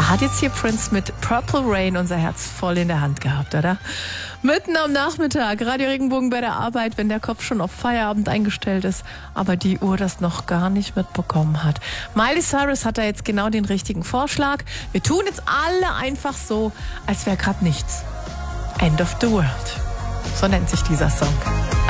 hat jetzt hier Prince mit Purple Rain unser Herz voll in der Hand gehabt, oder? Mitten am Nachmittag, Radio Regenbogen bei der Arbeit, wenn der Kopf schon auf Feierabend eingestellt ist, aber die Uhr das noch gar nicht mitbekommen hat. Miley Cyrus hat da jetzt genau den richtigen Vorschlag. Wir tun jetzt alle einfach so, als wäre gerade nichts. End of the World. So nennt sich dieser Song.